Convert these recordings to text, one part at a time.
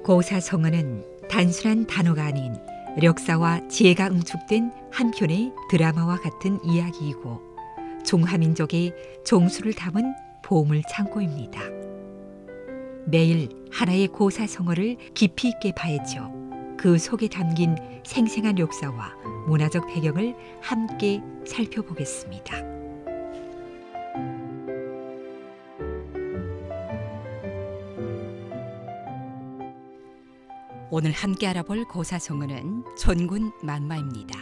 고사성어는 단순한 단어가 아닌 력사와 지혜가 응축된 한 편의 드라마와 같은 이야기이고 중화민족의 종수를 담은 보물 창고입니다. 매일 하나의 고사성어를 깊이 있게 파헤쳐 그 속에 담긴 생생한 역사와 문화적 배경을 함께 살펴보겠습니다. 오늘 함께 알아볼 고사성어는 천군만마입니다.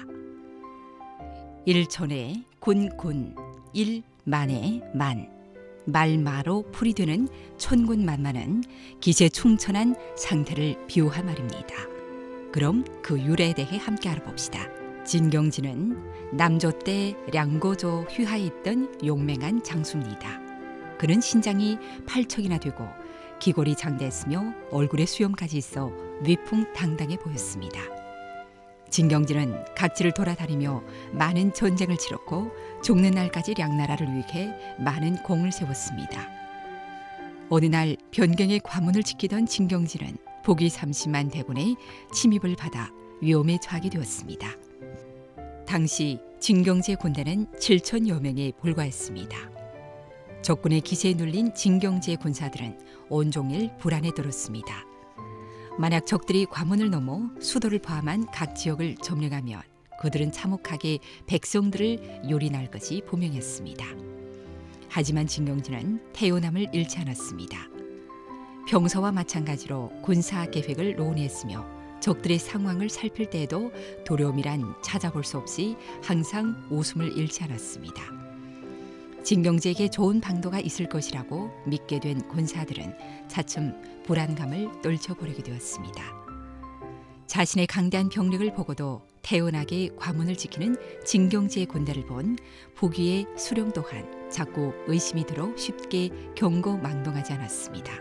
일천에 군군, 일만에 만, 말마로 풀이되는 천군만마는 기세충천한 상태를 비유한 말입니다. 그럼 그 유래에 대해 함께 알아봅시다. 진경지는 남조 때 량고조 휘하에 있던 용맹한 장수입니다. 그는 신장이 8척이나 되고 기골이 장대했으며 얼굴에 수염까지 있어 위풍당당해 보였습니다. 진경지는 각지를 돌아다니며 많은 전쟁을 치렀고 죽는 날까지 량나라를 위해 많은 공을 세웠습니다. 어느 날 변경의 관문을 지키던 진경지는 복위 30만 대군의 침입을 받아 위험에 처하게 되었습니다. 당시 진경지의 군대는 7천여 명에 불과했습니다. 적군의 기세에 눌린 진경지의 군사들은 온종일 불안에 들었습니다. 만약 적들이 관문을 넘어 수도를 포함한 각 지역을 점령하면 그들은 참혹하게 백성들을 요리할 것이 분명했습니다. 하지만 진경지는 태연함을 잃지 않았습니다. 평소와 마찬가지로 군사 계획을 논의했으며 적들의 상황을 살필 때에도 두려움이란 찾아볼 수 없이 항상 웃음을 잃지 않았습니다. 진경지에게 좋은 방도가 있을 것이라고 믿게 된 군사들은 차츰 불안감을 떨쳐버리게 되었습니다. 자신의 강대한 병력을 보고도 태연하게 관문을 지키는 진경지의 군대를 본 부귀의 수령 또한 자꾸 의심이 들어 쉽게 경고망동하지 않았습니다.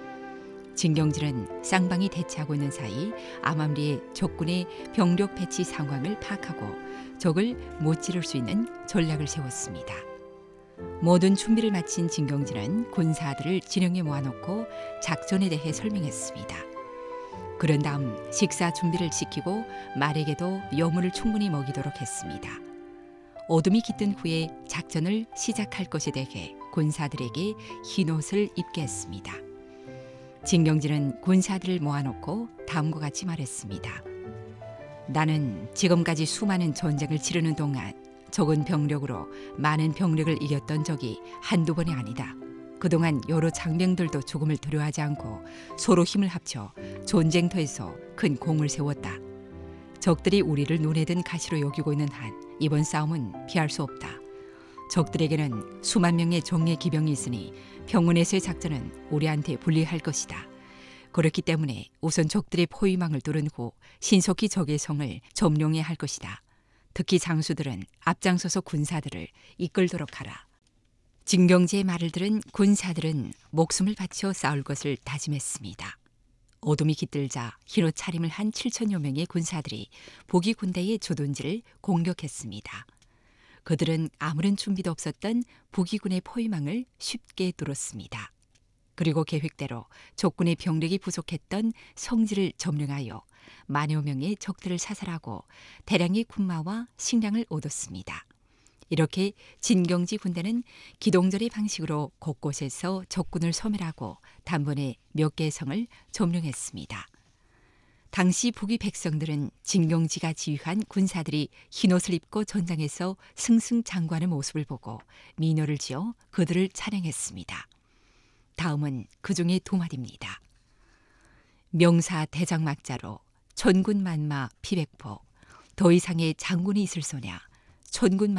진경지는 쌍방이 대치하고 있는 사이 암암리의 적군의 병력 배치 상황을 파악하고 적을 못 찌를 수 있는 전략을 세웠습니다. 모든 준비를 마친 진경지는 군사들을 진영에 모아놓고 작전에 대해 설명했습니다. 그런 다음 식사 준비를 시키고 말에게도 여물을 충분히 먹이도록 했습니다. 어둠이 깃든 후에 작전을 시작할 것에 대해 군사들에게 흰옷을 입게 했습니다. 진경지는 군사들을 모아놓고 다음과 같이 말했습니다. 나는 지금까지 수많은 전쟁을 치르는 동안 적은 병력으로 많은 병력을 이겼던 적이 한두 번이 아니다. 그동안 여러 장병들도 죽음을 두려워하지 않고 서로 힘을 합쳐 전쟁터에서 큰 공을 세웠다. 적들이 우리를 눈에 든 가시로 여기고 있는 한 이번 싸움은 피할 수 없다. 적들에게는 수만 명의 정예 기병이 있으니 평원에서의 작전은 우리한테 불리할 것이다. 그렇기 때문에 우선 적들의 포위망을 뚫은 후 신속히 적의 성을 점령해야 할 것이다. 특히 장수들은 앞장서서 군사들을 이끌도록 하라. 진경지의 말을 들은 군사들은 목숨을 바쳐 싸울 것을 다짐했습니다. 어둠이 깃들자 흰옷 차림을 한 7천여 명의 군사들이 복위 군대의 주둔지를 공격했습니다. 그들은 아무런 준비도 없었던 복위군의 포위망을 쉽게 뚫었습니다. 그리고 계획대로 적군의 병력이 부족했던 성지를 점령하여 만여 명의 적들을 사살하고 대량의 군마와 식량을 얻었습니다. 이렇게 진경지 군대는 기동절의 방식으로 곳곳에서 적군을 소멸하고 단번에 몇 개의 성을 점령했습니다. 당시 북위 백성들은 진경지가 지휘한 군사들이 흰옷을 입고 전장에서 승승장구하는 모습을 보고 민호를 지어 그들을 찬양했습니다. 다음은 그 중에 두 마디입니다. 명사 대장막자로 천군만마 피백포 더 이상의 장군이 있을 소냐 천군